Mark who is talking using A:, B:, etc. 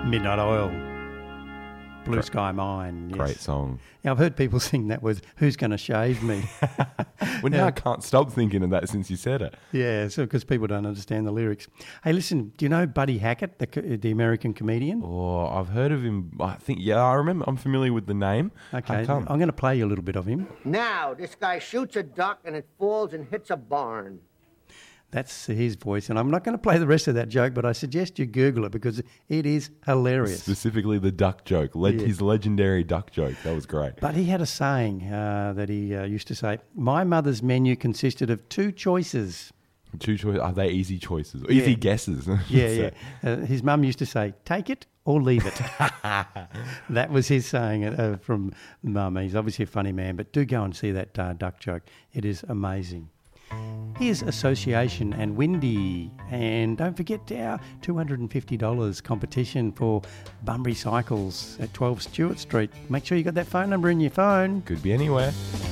A: Midnight Oil. Blue Sky Mine. Yes.
B: Great song.
A: Now, I've heard people sing that with Who's Gonna Shave Me?
B: Well, now I can't stop thinking of that since you said it.
A: Yeah, so because people don't understand the lyrics. Hey, listen, do you know Buddy Hackett, the American comedian?
B: Oh, I've heard of him. I think, yeah, I remember. I'm familiar with the name.
A: Okay,
B: How come?
A: I'm going to play you a little bit of him.
C: Now, this guy shoots a duck and it falls and hits a barn.
A: That's his voice, and I'm not going to play the rest of that joke, but I suggest you Google it because it is hilarious.
B: Specifically the duck joke, his legendary duck joke. That was great.
A: But he had a saying that he used to say, my mother's menu consisted of two choices.
B: Two choices. Are they easy choices? Easy guesses?
A: Yeah. His mum used to say, take it or leave it. That was his saying from mum. He's obviously a funny man, but do go and see that duck joke. It is amazing. Here's Association and Windy. And don't forget our $250 competition for Bunbury Cycles at 12 Stewart Street. Make sure you got that phone number in your phone.
B: Could be anywhere.